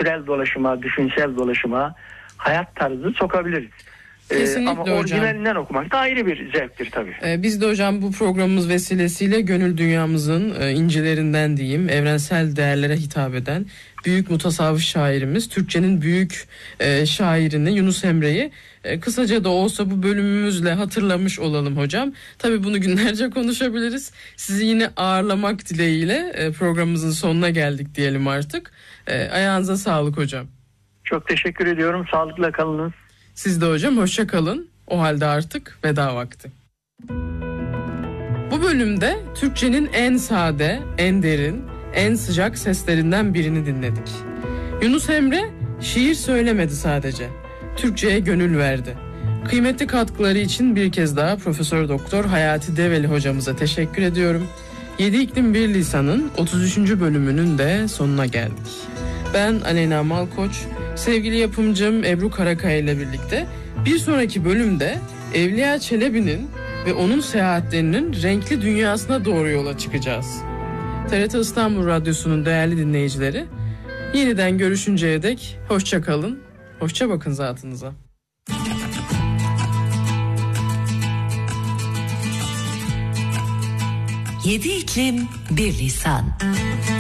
kültürel dolaşıma, düşünsel dolaşıma, hayat tarzı sokabiliriz. Kesinlikle ama hocam. orijinalinden okumak da ayrı bir zevktir tabii. Biz de hocam bu programımız vesilesiyle gönül dünyamızın incilerinden diyeyim, evrensel değerlere hitap eden büyük mutasavvıf şairimiz, Türkçenin büyük şairini Yunus Emre'yi kısaca da olsa bu bölümümüzle hatırlamış olalım hocam. Tabii bunu günlerce konuşabiliriz. Sizi yine ağırlamak dileğiyle programımızın sonuna geldik diyelim artık. Ayağınıza sağlık hocam. Çok teşekkür ediyorum. Sağlıkla kalınız. Siz de hocam hoşça kalın. O halde artık veda vakti. Bu bölümde Türkçenin en sade, en derin, en sıcak seslerinden birini dinledik. Yunus Emre şiir söylemedi sadece. Türkçe'ye gönül verdi. Kıymetli katkıları için bir kez daha Profesör Doktor Hayati Develi hocamıza teşekkür ediyorum. 7 İklim Bir Lisan'ın 33. bölümünün de sonuna geldik. Ben Aleyna Malkoç, sevgili yapımcım Ebru Karakaya ile birlikte bir sonraki bölümde Evliya Çelebi'nin ve onun seyahatlerinin renkli dünyasına doğru yola çıkacağız. TRT İstanbul Radyosu'nun değerli dinleyicileri, yeniden görüşünceye dek hoşça kalın, hoşça bakın zatınıza. Yedi iklim bir lisan.